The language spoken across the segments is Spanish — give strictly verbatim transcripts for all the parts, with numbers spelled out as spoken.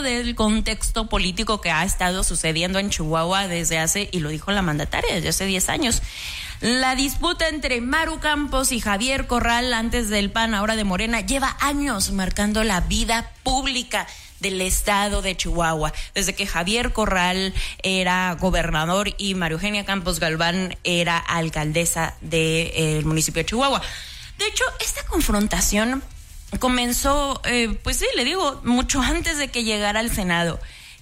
dentro del contexto político que ha estado sucediendo en Chihuahua desde hace, y lo dijo la mandataria, desde hace diez años. La disputa entre Maru Campos y Javier Corral, antes del P A N, ahora de Morena, lleva años marcando la vida pública del estado de Chihuahua, desde que Javier Corral era gobernador y María Eugenia Campos Galván era alcaldesa del municipio de Chihuahua. De hecho, esta confrontación comenzó, eh, pues sí, le digo, mucho antes de que llegara al Senado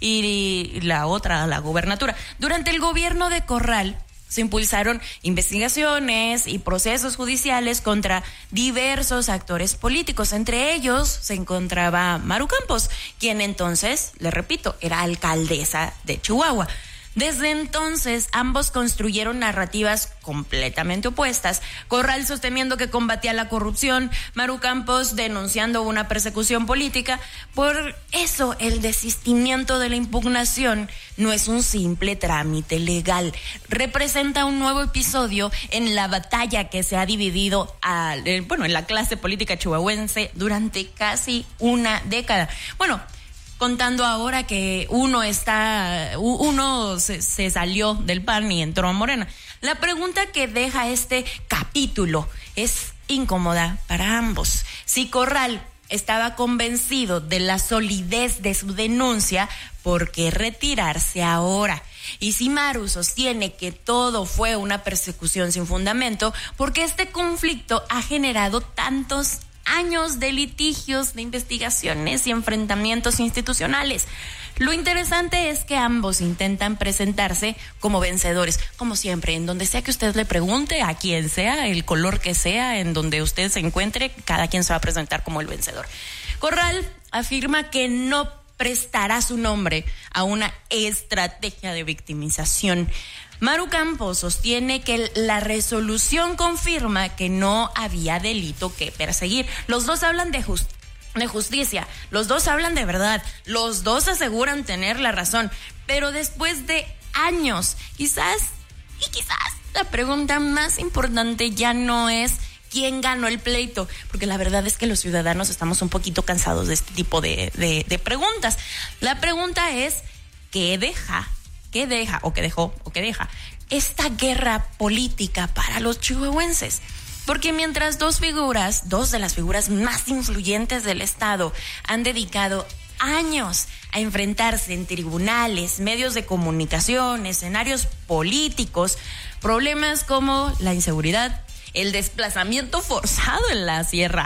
y, y la otra, la gobernatura. Durante el gobierno de Corral se impulsaron investigaciones y procesos judiciales contra diversos actores políticos. Entre ellos se encontraba Maru Campos, quien entonces, le repito, era alcaldesa de Chihuahua. Desde entonces, ambos construyeron narrativas completamente opuestas. Corral sosteniendo que combatía la corrupción, Maru Campos denunciando una persecución política. Por eso, el desistimiento de la impugnación no es un simple trámite legal. Representa un nuevo episodio en la batalla que se ha dividido a, bueno, en la clase política chihuahuense durante casi una década. Bueno, contando ahora que uno está, uno se, se salió del P A N y entró a Morena. La pregunta que deja este capítulo es incómoda para ambos. Si Corral estaba convencido de la solidez de su denuncia, ¿por qué retirarse ahora? Y si Maru sostiene que todo fue una persecución sin fundamento, ¿por qué este conflicto ha generado tantos años de litigios, de investigaciones y enfrentamientos institucionales? Lo interesante es que ambos intentan presentarse como vencedores, como siempre, en donde sea que usted le pregunte, a quien sea, el color que sea, en donde usted se encuentre, cada quien se va a presentar como el vencedor. Corral afirma que no prestará su nombre a una estrategia de victimización. Maru Campos sostiene que la resolución confirma que no había delito que perseguir. Los dos hablan de, just- de justicia, los dos hablan de verdad, los dos aseguran tener la razón, pero después de años, quizás, y quizás, la pregunta más importante ya no es quién ganó el pleito, porque la verdad es que los ciudadanos estamos un poquito cansados de este tipo de, de, de preguntas. La pregunta es, ¿qué deja? ¿Qué deja, o qué dejó, o qué deja esta guerra política para los chihuahuenses? Porque mientras dos figuras, dos de las figuras más influyentes del estado, han dedicado años a enfrentarse en tribunales, medios de comunicación, escenarios políticos, problemas como la inseguridad, el desplazamiento forzado en la sierra,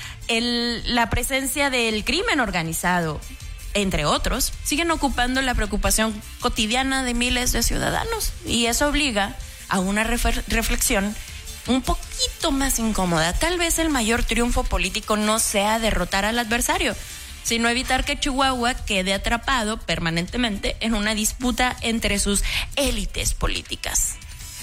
el, la presencia del crimen organizado, entre otros, siguen ocupando la preocupación cotidiana de miles de ciudadanos, y eso obliga a una refer- reflexión un poquito más incómoda. Tal vez el mayor triunfo político no sea derrotar al adversario, sino evitar que Chihuahua quede atrapado permanentemente en una disputa entre sus élites políticas.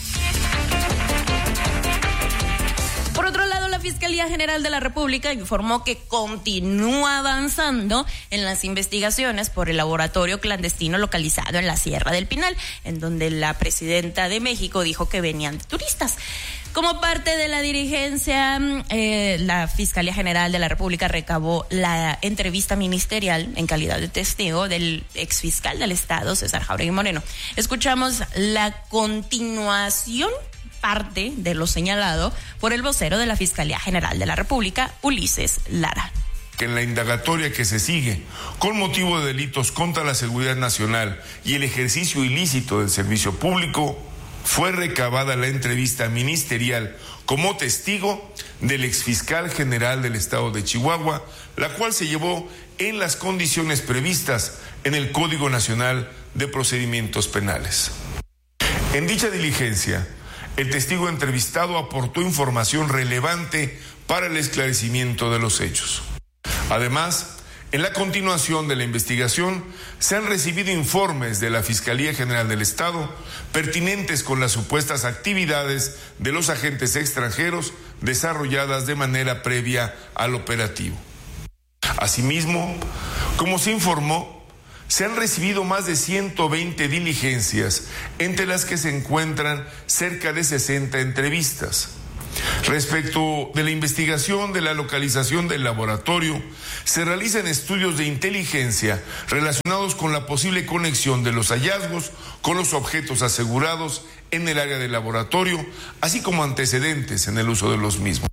Por otro lado, la Fiscalía General de la República informó que continúa avanzando en las investigaciones por el laboratorio clandestino localizado en la Sierra del Pinal, en donde la presidenta de México dijo que venían de turistas. Como parte de la dirigencia, eh, la Fiscalía General de la República recabó la entrevista ministerial en calidad de testigo del exfiscal del Estado, César Jáuregui Moreno. Escuchamos la continuación parte de lo señalado por el vocero de la Fiscalía General de la República, Ulises Lara. En la indagatoria que se sigue con motivo de delitos contra la seguridad nacional y el ejercicio ilícito del servicio público, fue recabada la entrevista ministerial como testigo del exfiscal general del Estado de Chihuahua, la cual se llevó en las condiciones previstas en el Código Nacional de Procedimientos Penales. En dicha diligencia, el testigo entrevistado aportó información relevante para el esclarecimiento de los hechos. Además, en la continuación de la investigación, se han recibido informes de la Fiscalía General del Estado pertinentes con las supuestas actividades de los agentes extranjeros desarrolladas de manera previa al operativo. Asimismo, como se informó, se han recibido más de ciento veinte diligencias, entre las que se encuentran cerca de sesenta entrevistas. Respecto de la investigación de la localización del laboratorio, se realizan estudios de inteligencia relacionados con la posible conexión de los hallazgos con los objetos asegurados en el área del laboratorio, así como antecedentes en el uso de los mismos.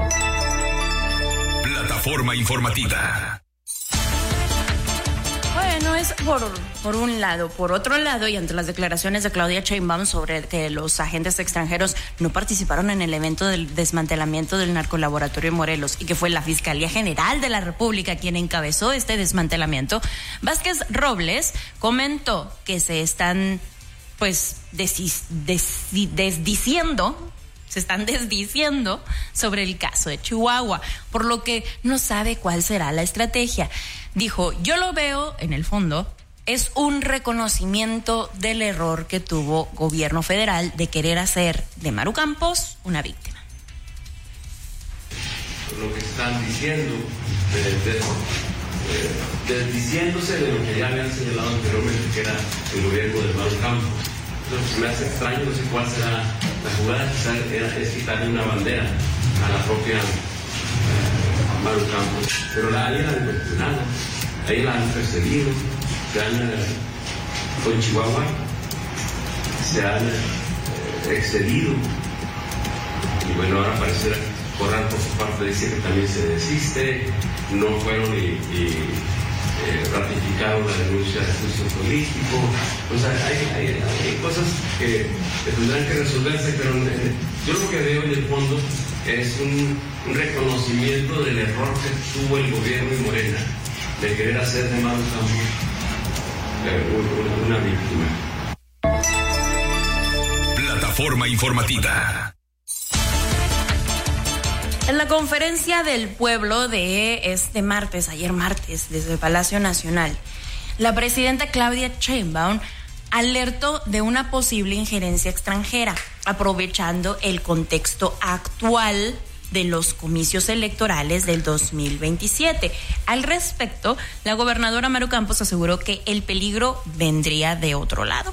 Plataforma informativa. Bueno, es por, por un lado. Por otro lado, y ante las declaraciones de Claudia Sheinbaum sobre que los agentes extranjeros no participaron en el evento del desmantelamiento del narcolaboratorio en Morelos y que fue la Fiscalía General de la República quien encabezó este desmantelamiento, Vázquez Robles comentó que se están, pues, desis, des, desdiciendo... se están desdiciendo sobre el caso de Chihuahua, por lo que no sabe cuál será la estrategia. Dijo, yo lo veo, en el fondo, es un reconocimiento del error que tuvo gobierno federal de querer hacer de Maru Campos una víctima. Lo que están diciendo, de, de, de, desdiciéndose de lo que ya habían señalado anteriormente, que era el gobierno de Maru Campos. Entonces, me hace extraño, no sé cuál será la jugada, quizás era, es quitarle una bandera a la propia eh, Maru Campos, pero la, ahí la han cuestionado, ahí la han perseguido, se han, eh, con Chihuahua, se han eh, excedido, y bueno, ahora pareciera Corral por su parte dice que también se desiste, no fueron y, y Eh, ratificaron la denuncia de juicio político. O sea, hay, hay, hay cosas que, que tendrán que resolverse, pero eh, yo lo que veo en el fondo es un, un reconocimiento del error que tuvo el gobierno de Morena de querer hacer de Maru Campos eh, una, una víctima. Plataforma informativa. En la conferencia del pueblo de este martes, ayer martes, desde el Palacio Nacional, la presidenta Claudia Sheinbaum alertó de una posible injerencia extranjera, aprovechando el contexto actual de los comicios electorales del dos mil veintisiete. Al respecto, la gobernadora Maru Campos aseguró que el peligro vendría de otro lado.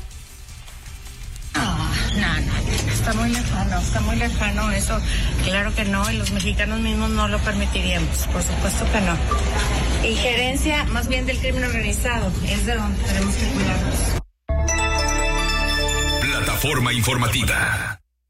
No, no, no, está muy lejano, está muy lejano eso, claro que no, y los mexicanos mismos no lo permitiríamos, por supuesto que no. Injerencia más bien del crimen organizado, es de donde tenemos que cuidarnos. Plataforma informativa.